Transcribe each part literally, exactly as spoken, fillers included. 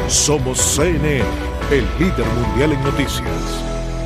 Somos C N N, el líder mundial en noticias.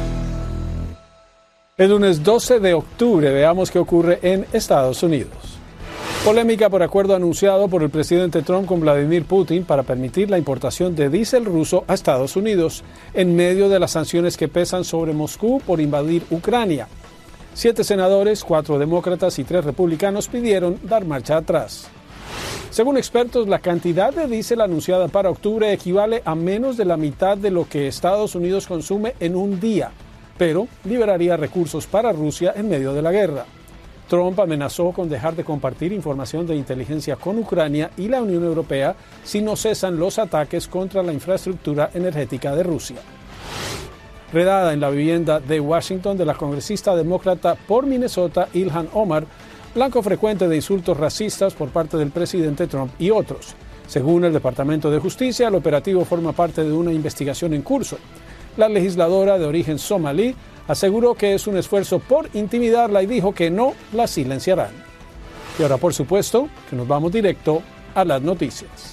El lunes doce de octubre, veamos qué ocurre en Estados Unidos. Polémica por acuerdo anunciado por el presidente Trump con Vladimir Putin para permitir la importación de diésel ruso a Estados Unidos en medio de las sanciones que pesan sobre Moscú por invadir Ucrania. Siete senadores, cuatro demócratas y tres republicanos pidieron dar marcha atrás. Según expertos, la cantidad de diésel anunciada para octubre equivale a menos de la mitad de lo que Estados Unidos consume en un día, pero liberaría recursos para Rusia en medio de la guerra. Trump amenazó con dejar de compartir información de inteligencia con Ucrania y la Unión Europea si no cesan los ataques contra la infraestructura energética de Rusia. Redada en la vivienda de Washington de la congresista demócrata por Minnesota, Ilhan Omar, blanco frecuente de insultos racistas por parte del presidente Trump y otros. Según el Departamento de Justicia, el operativo forma parte de una investigación en curso. La legisladora de origen somalí aseguró que es un esfuerzo por intimidarla y dijo que no la silenciarán. Y ahora, por supuesto, que nos vamos directo a las noticias.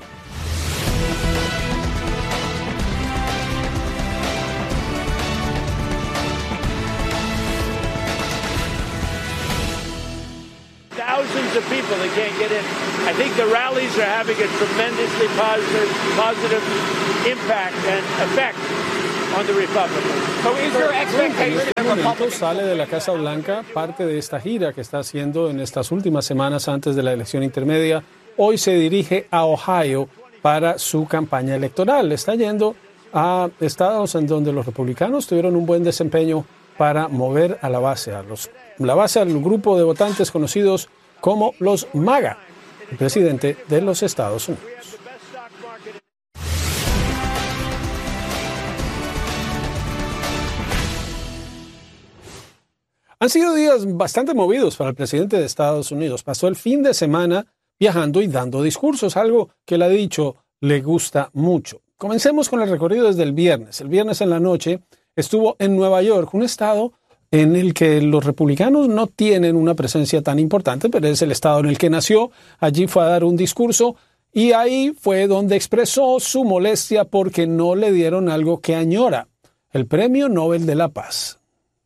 Thousands of people that can't get in. I think the rallies are having a tremendously positive, positive impact and effect on the Republicans. So is your expectation that Republicans sale de la Casa Blanca parte de esta gira que está haciendo en estas últimas semanas antes de la elección intermedia. Hoy se dirige a Ohio para su campaña electoral. Está yendo a estados en donde los republicanos tuvieron un buen desempeño para mover a la base, a los, la base al grupo de votantes conocidos como los MAGA, el presidente de los Estados Unidos. Han sido días bastante movidos para el presidente de Estados Unidos. Pasó el fin de semana viajando y dando discursos, algo que él ha dicho le gusta mucho. Comencemos con el recorrido desde el viernes. El viernes en la noche estuvo en Nueva York, un estado en el que los republicanos no tienen una presencia tan importante, pero es el estado en el que nació. Allí fue a dar un discurso y ahí fue donde expresó su molestia porque no le dieron algo que añora, el Premio Nobel de la Paz.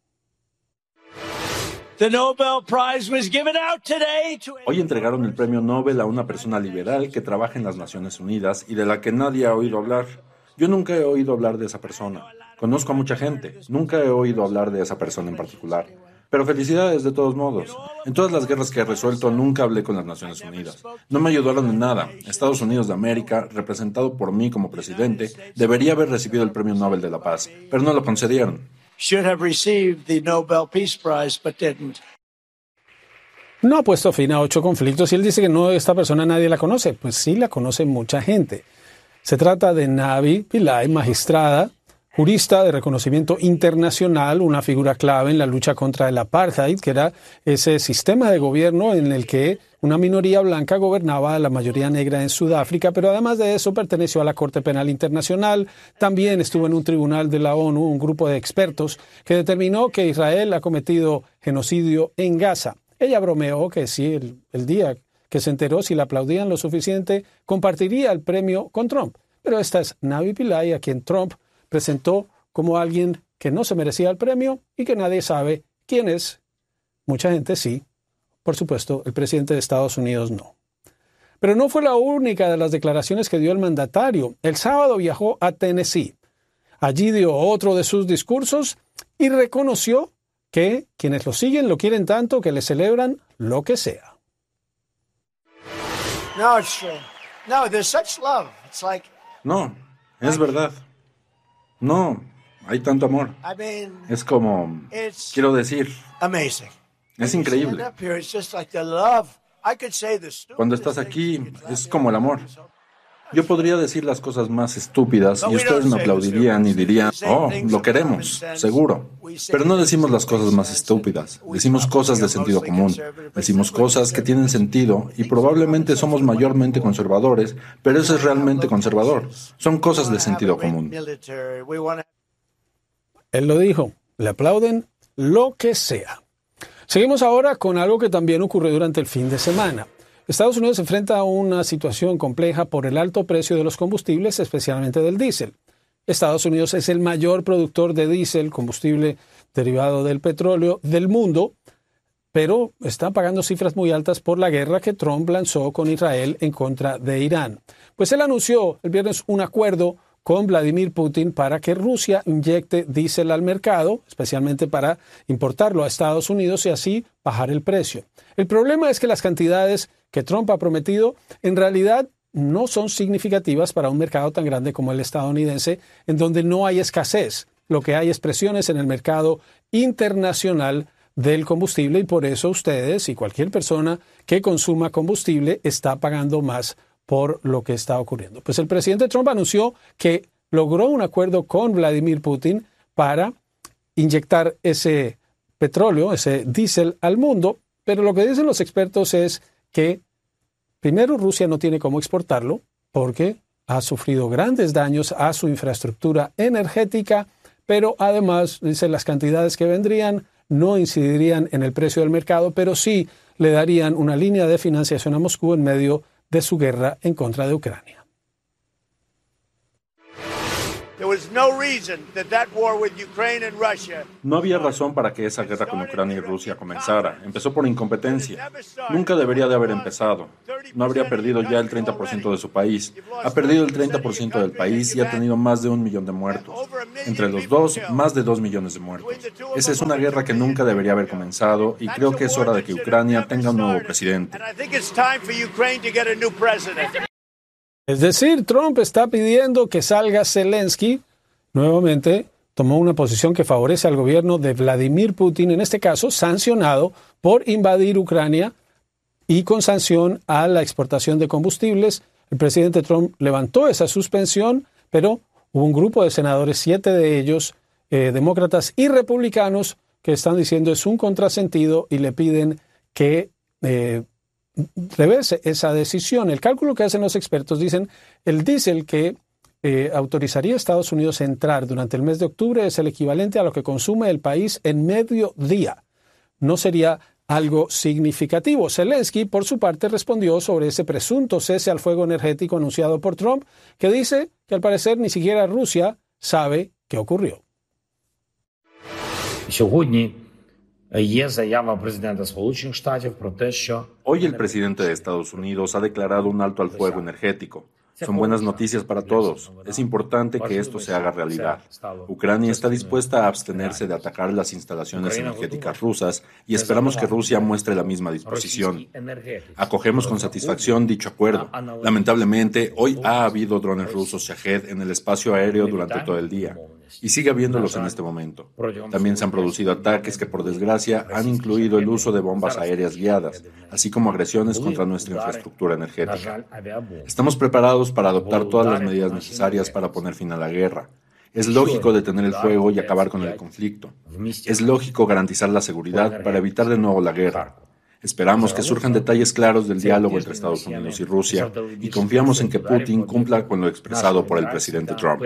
Hoy entregaron el premio Nobel a una persona liberal que trabaja en las Naciones Unidas y de la que nadie ha oído hablar. Yo nunca he oído hablar de esa persona. Conozco a mucha gente. Nunca he oído hablar de esa persona en particular. Pero felicidades de todos modos. En todas las guerras que he resuelto nunca hablé con las Naciones Unidas. No me ayudaron en nada. Estados Unidos de América, representado por mí como presidente, debería haber recibido el premio Nobel de la Paz, pero no lo concedieron. should have received the Nobel Peace Prize, but didn't. No ha puesto fin a ocho conflictos y él dice que no, esta persona nadie la conoce. Pues sí, la conoce mucha gente. Se trata de Navi Pillay, magistrada, jurista de reconocimiento internacional, una figura clave en la lucha contra el apartheid, que era ese sistema de gobierno en el que una minoría blanca gobernaba a la mayoría negra en Sudáfrica, pero además de eso perteneció a la Corte Penal Internacional. También estuvo en un tribunal de la ONU, un grupo de expertos que determinó que Israel ha cometido genocidio en Gaza. Ella bromeó que si el, el día que se enteró si la aplaudían lo suficiente, compartiría el premio con Trump. Pero esta es Navi Pillay, a quien Trump presentó como alguien que no se merecía el premio y que nadie sabe quién es. Mucha gente sí. Por supuesto, el presidente de Estados Unidos no. Pero no fue la única de las declaraciones que dio el mandatario. El sábado viajó a Tennessee. Allí dio otro de sus discursos y reconoció que quienes lo siguen lo quieren tanto que le celebran lo que sea. No, it's true. No, there's such love. It's like, No, es verdad. No, hay tanto amor. I mean, Es como, it's quiero decir, amazing. es When you stand increíble. up here, it's just like the love. I could say the stupidest Cuando estás things aquí, and people es have como el amor. Yo podría decir las cosas más estúpidas y ustedes me aplaudirían y dirían, oh, lo queremos, seguro. Pero no decimos las cosas más estúpidas, decimos cosas de sentido común. Decimos cosas que tienen sentido y probablemente somos mayormente conservadores, pero eso es realmente conservador. Son cosas de sentido común. Él lo dijo, le aplauden lo que sea. Seguimos ahora con algo que también ocurrió durante el fin de semana. Estados Unidos se enfrenta a una situación compleja por el alto precio de los combustibles, especialmente del diésel. Estados Unidos es el mayor productor de diésel, combustible derivado del petróleo, del mundo, pero está pagando cifras muy altas por la guerra que Trump lanzó con Israel en contra de Irán. Pues él anunció el viernes un acuerdo con Vladimir Putin para que Rusia inyecte diésel al mercado, especialmente para importarlo a Estados Unidos y así bajar el precio. El problema es que las cantidades que Trump ha prometido en realidad no son significativas para un mercado tan grande como el estadounidense, en donde no hay escasez. Lo que hay es presiones en el mercado internacional del combustible y por eso ustedes y cualquier persona que consuma combustible está pagando más por lo que está ocurriendo. Pues el presidente Trump anunció que logró un acuerdo con Vladimir Putin para inyectar ese petróleo, ese diésel al mundo, pero lo que dicen los expertos es que primero Rusia no tiene cómo exportarlo porque ha sufrido grandes daños a su infraestructura energética, pero además, dicen, las cantidades que vendrían no incidirían en el precio del mercado, pero sí le darían una línea de financiación a Moscú en medio de su guerra en contra de Ucrania. No había razón para que esa guerra con Ucrania y Rusia comenzara. Empezó por incompetencia. Nunca debería de haber empezado. No habría perdido ya el treinta por ciento de su país. Ha perdido el treinta por ciento del país y ha tenido más de un millón de muertos. Entre los dos, más de dos millones de muertos. Esa es una guerra que nunca debería haber comenzado y creo que es hora de que Ucrania tenga un nuevo presidente. Es decir, Trump está pidiendo que salga Zelensky. Nuevamente tomó una posición que favorece al gobierno de Vladimir Putin, en este caso sancionado por invadir Ucrania y con sanción a la exportación de combustibles. El presidente Trump levantó esa suspensión, pero hubo un grupo de senadores, siete de ellos, eh, demócratas y republicanos, que están diciendo es un contrasentido y le piden que eh, reverse esa decisión. El cálculo que hacen los expertos dicen el diésel que eh, autorizaría a Estados Unidos a entrar durante el mes de octubre es el equivalente a lo que consume el país en medio día. No sería algo significativo. Zelensky, por su parte, respondió sobre ese presunto cese al fuego energético anunciado por Trump, que dice que al parecer ni siquiera Rusia sabe qué ocurrió. Hoy el presidente de Estados Unidos ha declarado un alto al fuego energético. Son buenas noticias para todos. Es importante que esto se haga realidad. Ucrania está dispuesta a abstenerse de atacar las instalaciones energéticas rusas y esperamos que Rusia muestre la misma disposición. Acogemos con satisfacción dicho acuerdo. Lamentablemente, hoy ha habido drones rusos Shahed en el espacio aéreo durante todo el día. Y sigue habiéndolos en este momento. También se han producido ataques que, por desgracia, han incluido el uso de bombas aéreas guiadas, así como agresiones contra nuestra infraestructura energética. Estamos preparados para adoptar todas las medidas necesarias para poner fin a la guerra. Es lógico detener el fuego y acabar con el conflicto. Es lógico garantizar la seguridad para evitar de nuevo la guerra. Esperamos que surjan detalles claros del diálogo entre Estados Unidos y Rusia y confiamos en que Putin cumpla con lo expresado por el presidente Trump.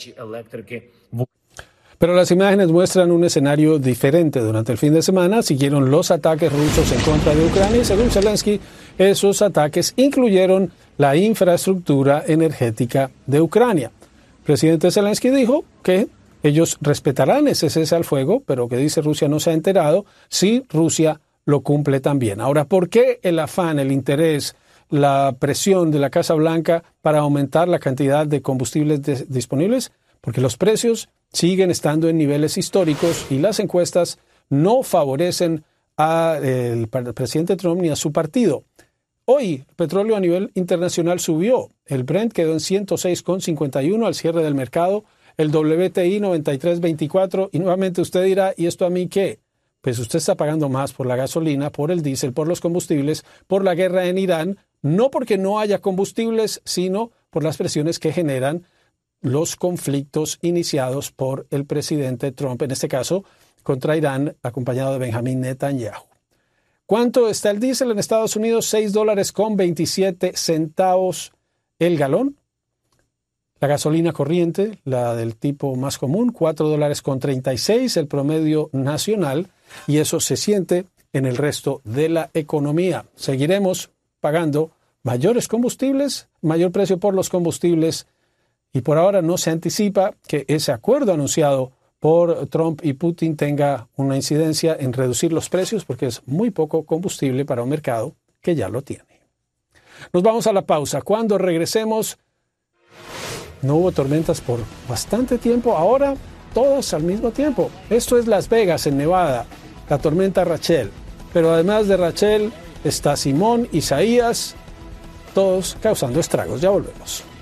Pero las imágenes muestran un escenario diferente. Durante el fin de semana siguieron los ataques rusos en contra de Ucrania y según Zelensky, esos ataques incluyeron la infraestructura energética de Ucrania. El presidente Zelensky dijo que ellos respetarán ese cese al fuego, pero que dice Rusia no se ha enterado si Rusia lo cumple también. Ahora, ¿por qué el afán, el interés, la presión de la Casa Blanca para aumentar la cantidad de combustibles de- disponibles? Porque los precios siguen estando en niveles históricos y las encuestas no favorecen al presidente Trump ni a su partido. Hoy, el petróleo a nivel internacional subió. El Brent quedó en ciento seis con cincuenta y uno al cierre del mercado, el W T I noventa y tres con veinticuatro. Y nuevamente usted dirá, ¿y esto a mí qué? Pues usted está pagando más por la gasolina, por el diésel, por los combustibles, por la guerra en Irán, no porque no haya combustibles, sino por las presiones que generan los conflictos iniciados por el presidente Trump, en este caso contra Irán, acompañado de Benjamín Netanyahu. ¿Cuánto está el diésel en Estados Unidos? seis dólares con veintisiete centavos el galón. La gasolina corriente, la del tipo más común, cuatro dólares con treinta y seis, el promedio nacional, y eso se siente en el resto de la economía. Seguiremos pagando mayores combustibles, mayor precio por los combustibles, y por ahora no se anticipa que ese acuerdo anunciado por Trump y Putin tenga una incidencia en reducir los precios, porque es muy poco combustible para un mercado que ya lo tiene. Nos vamos a la pausa. Cuando regresemos, no hubo tormentas por bastante tiempo, ahora todas al mismo tiempo. Esto es Las Vegas, en Nevada, la tormenta Rachel. Pero además de Rachel está Simón, Isaías, todos causando estragos. Ya volvemos.